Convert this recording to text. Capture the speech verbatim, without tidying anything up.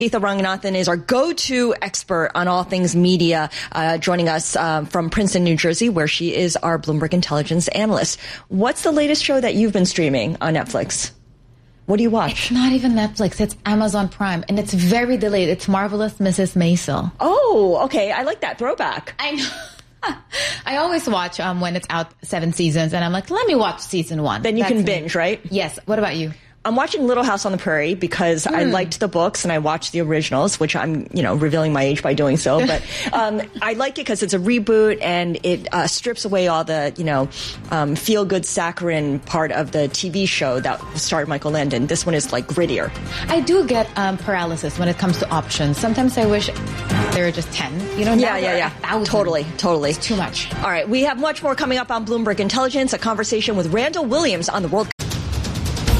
Geetha Ranganathan is our go-to expert on all things media, uh, joining us uh, from Princeton, New Jersey, where she is our Bloomberg Intelligence analyst. What's the latest show that you've been streaming on Netflix? What do you watch? It's not even Netflix. It's Amazon Prime, and it's very delayed. It's Marvelous Missus Maisel. Oh, okay. I like that throwback. I know. I always watch um, when it's out seven seasons, and I'm like, let me watch season one. Then you That's can me. binge, right? Yes. What about you? I'm watching Little House on the Prairie because mm. I liked the books and I watched the originals, which I'm, you know, revealing my age by doing so. But um, I like it because it's a reboot and it uh, strips away all the, you know, um, feel-good saccharine part of the T V show that starred Michael Landon. This one is like grittier. I do get um, paralysis when it comes to options. Sometimes I wish there were just ten. You know, yeah, yeah, yeah. Totally, totally. It's too much. All right, we have much more coming up on Bloomberg Intelligence. A conversation with Randall Williams on the World